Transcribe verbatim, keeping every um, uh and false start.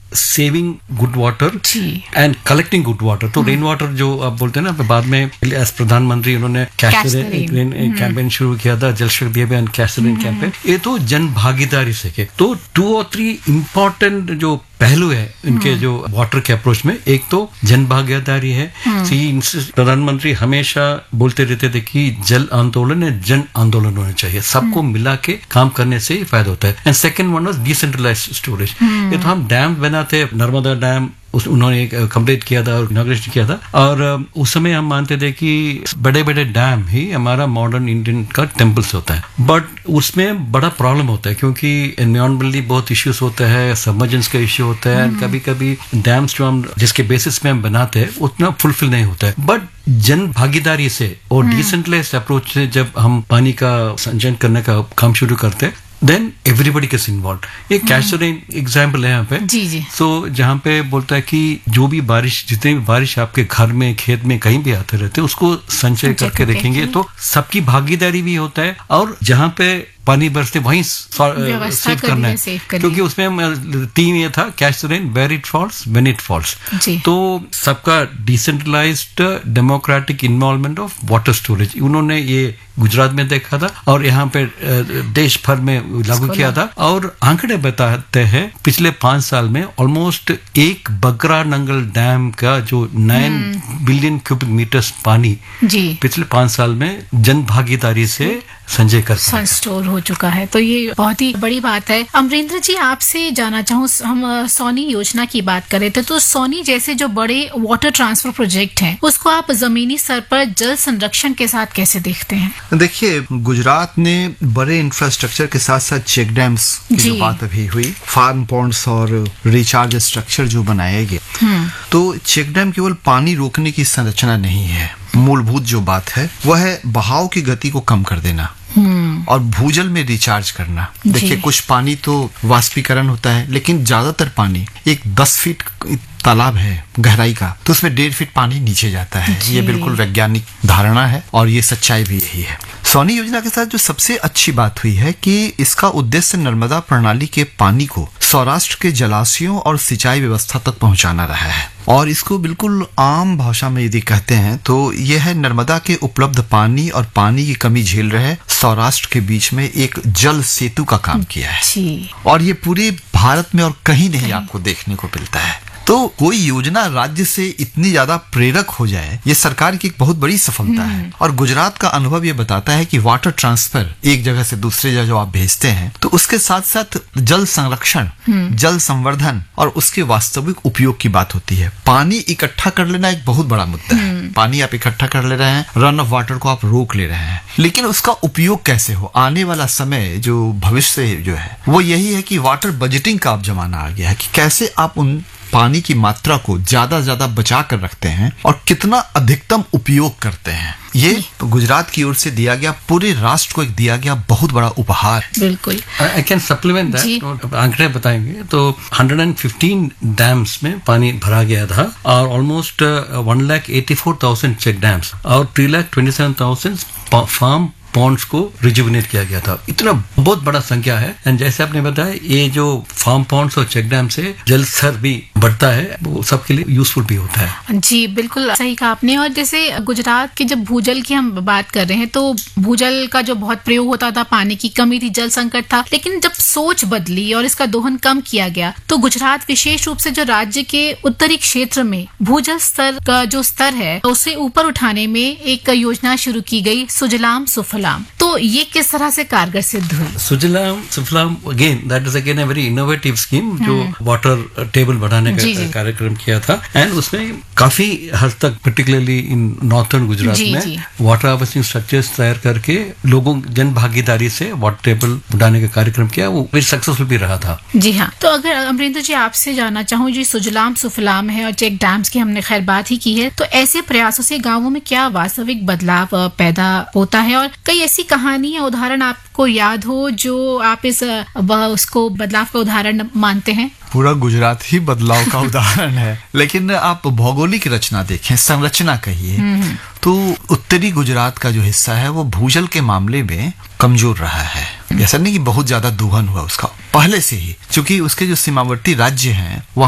Saving good water and collecting good water. तो rain water जो आप बोलते हैं ना, बाद में एज प्रधानमंत्री उन्होंने कैश रेन कैंपेन शुरू किया था, जल शक्ति अभियान कैश रेन कैंपेन। ये तो जन भागीदारी से के तो टू और थ्री इम्पोर्टेंट जो पहलू है इनके जो वाटर के अप्रोच में, एक तो जन भागीदारी है। प्रधानमंत्री हमेशा बोलते रहते थे कि जल आंदोलन है, जन आंदोलन होना चाहिए, सबको मिला के काम करने से ही फायदा होता है। And second one was decentralised storage. ये तो हम डैम बनाते, नर्मदा डैम उस उन्होंने कंप्लीट किया था और इनॉग्रेशन किया था, और उस समय हम मानते थे कि बड़े बड़े डैम ही हमारा मॉडर्न इंडियन का टेम्पल्स होता है। बट उसमें बड़ा प्रॉब्लम होता है क्योंकि एनवायरमेंटली बहुत इश्यूज होता है, सबमर्जेंस का इश्यू होता है, कभी कभी डैम्स जो हम जिसके बेसिस पे हम बनाते हैं उतना फुलफिल नहीं होता है। बट जन भागीदारी से और डिसेंट्रलाइज्ड अप्रोच से जब हम पानी का संचयन करने का काम शुरू करते हैं, देन एवरीबडी गेट्स इन्वॉल्व। एक कैश रेन एग्जाम्पल है यहाँ पे। जी जी। सो so, जहाँ पे बोलता है कि जो भी बारिश, जितने भी बारिश आपके घर में, खेत में, कहीं भी आते रहते, उसको संचय करके रखेंगे तो सबकी भागीदारी भी होता है, और जहाँ पे पानी बरसते वहीं सेव करना है, क्योंकि उसमें तीन ये था, catch rain, where it falls, when it falls. तो सबका decentralised democratic involvement of water storage उन्होंने ये गुजरात में देखा था और यहाँ पे देश भर में लागू किया था। और आंकड़े बताते हैं पिछले पांच साल में ऑलमोस्ट एक बगरा नंगल डैम का जो नाइन बिलियन क्यूबिक मीटर्स पानी पिछले पांच साल में जन भागीदारी से संचय कर स्टोर हो चुका है। तो ये बहुत ही बड़ी बात है। अमरेंद्र जी, आपसे जानना चाहूँ, हम सोनी योजना की बात करें थे, तो सोनी जैसे जो बड़े वाटर ट्रांसफर प्रोजेक्ट हैं, उसको आप जमीनी स्तर पर जल संरक्षण के साथ कैसे देखते हैं? देखिए, गुजरात ने बड़े इंफ्रास्ट्रक्चर के साथ साथ चेक डैम्स की जो बात अभी हुई, फार्म पॉन्ड्स और रिचार्ज स्ट्रक्चर जो बनाए गए, तो चेक डैम केवल पानी रोकने की संरचना नहीं है। मूलभूत जो बात है वह है बहाव की गति को कम कर देना और भूजल में रिचार्ज करना। देखिए, कुछ पानी तो वाष्पीकरण होता है, लेकिन ज्यादातर पानी, एक दस फीट तालाब है गहराई का, तो उसमें डेढ़ फीट पानी नीचे जाता है। ये बिल्कुल वैज्ञानिक धारणा है और ये सच्चाई भी यही है। सोनी योजना के साथ जो सबसे अच्छी बात हुई है कि इसका उद्देश्य नर्मदा प्रणाली के पानी को सौराष्ट्र के जलाशयों और सिंचाई व्यवस्था तक पहुंचाना रहा है। और इसको बिल्कुल आम भाषा में यदि कहते हैं तो यह है नर्मदा के उपलब्ध पानी और पानी की कमी झेल रहे सौराष्ट्र के बीच में एक जल सेतु का काम किया है। और ये पूरे भारत में और कहीं नहीं आपको देखने को मिलता है। तो कोई योजना राज्य से इतनी ज्यादा प्रेरक हो जाए, ये सरकार की एक बहुत बड़ी सफलता है। और गुजरात का अनुभव ये बताता है कि वाटर ट्रांसफर एक जगह से दूसरे जगह जो आप भेजते हैं, तो उसके साथ साथ जल संरक्षण, जल संवर्धन और उसके वास्तविक उपयोग की बात होती है। पानी इकट्ठा कर लेना एक बहुत बड़ा मुद्दा है। पानी आप इकट्ठा कर ले रहे हैं, रन ऑफ वाटर को आप रोक ले रहे हैं, लेकिन उसका उपयोग कैसे हो? आने वाला समय जो भविष्य जो है वो यही है कि वाटर बजटिंग का अब जमाना आ गया है कि कैसे आप उन पानी की मात्रा को ज्यादा से ज्यादा बचा कर रखते हैं और कितना अधिकतम उपयोग करते हैं। ये तो गुजरात की ओर से दिया गया, पूरे राष्ट्र को एक दिया गया बहुत बड़ा उपहार। बिल्कुल। आई कैन सप्लीमेंट दैट, आंकड़े बताएंगे तो एक सौ पंद्रह डैम्स में पानी भरा गया था और almost one lakh eighty four thousand check dams और three lakh twenty seven thousand farm Pond's को रिजुविनेट किया गया था। इतना बहुत बड़ा संख्या है। एंड जैसे आपने बताया, ये जो फार्म पॉन्ड्स और चेक डैम से जल स्तर भी बढ़ता है, वो सबके लिए यूजफुल भी होता है। जी बिल्कुल सही कहा आपने। और जैसे गुजरात के जब भूजल की हम बात कर रहे हैं, तो भूजल का जो बहुत प्रयोग होता था, पानी की कमी थी, जल संकट था, लेकिन जब सोच बदली और इसका दोहन कम किया गया, तो गुजरात विशेष रूप से जो राज्य के उत्तरी क्षेत्र में भूजल स्तर का जो स्तर है उसे ऊपर उठाने में एक योजना शुरू की गई, सुजलाम सुफलाम। तो ये किस तरह से कारगर सिद्ध हुई? सुजलाम सुफलाम again that is again a very innovative scheme जो वाटर टेबल बढ़ाने का कार्यक्रम किया था। एंड उसमें काफी हद तक पर्टिकुलरली इन नॉर्थर्न गुजरात में वाटर हार्वेस्टिंग स्ट्रक्चर्स तैयार करके लोगों जन भागीदारी से वाटर टेबल बढ़ाने का कार्यक्रम किया, वो वेरी सक्सेसफुल भी रहा था। जी हाँ। तो अगर अमरेंद्र जी आपसे जानना चाहूँ, जी सुजलाम सुफलाम है और चेक डैम्स की हमने खैर बात ही की है, तो ऐसे प्रयासों से गाँवों में क्या वास्तविक बदलाव पैदा होता है? और कई ऐसी कहानी या उदाहरण आपको याद हो जो आप इस उसको बदलाव का उदाहरण मानते हैं? पूरा गुजरात ही बदलाव का उदाहरण है, लेकिन आप भौगोलिक रचना देखें, संरचना कहिए, तो उत्तरी गुजरात का जो हिस्सा है वो भूजल के मामले में कमजोर रहा है। ऐसा नहीं कि बहुत ज्यादा दोहन हुआ उसका, पहले से ही, क्योंकि उसके जो सीमावर्ती राज्य हैं